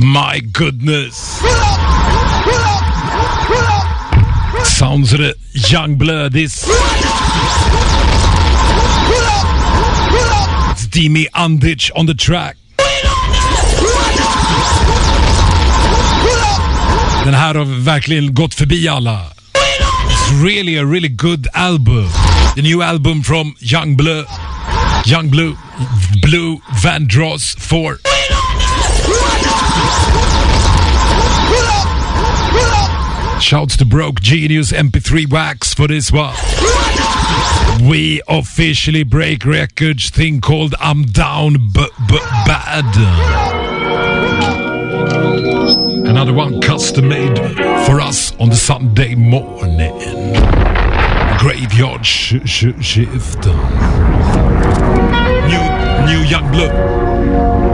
My goodness. Sounds of the Youngblood. This. It's Dimi Andic on the track. Den här har verkligen gått förbi alla. It's really a really good album. The new album from Youngblue Vandross 4. Shouts to Broke Genius MP3 Wax for this one. We officially break records, thing called I'm Down Bad. Another one custom made for us on the Sunday morning. Graveyard shift. New Youngblood.